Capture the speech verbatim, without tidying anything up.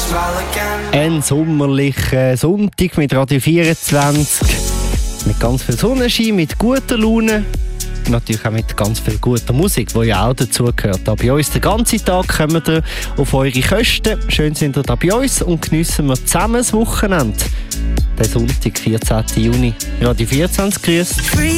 Ein sommerlicher Sonntag mit Radio vierundzwanzig. Mit ganz viel Sonnenschein, mit guter Laune. Natürlich auch mit ganz viel guter Musik, die ja auch dazugehört. Da bei uns den ganzen Tag kommen wir auf eure Kosten. Schön sind ihr da bei uns und geniessen wir zusammen das Wochenende. Der Sonntag, vierzehnten Juni. Radio vierundzwanzig, grüß.